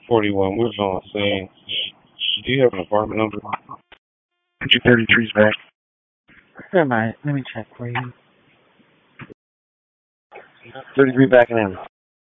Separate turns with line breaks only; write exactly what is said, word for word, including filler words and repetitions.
forty-one. We was on the scene. Do you have an apartment number? Put your thirty-threes back.
Never mind. Let me check for you.
thirty-three back in.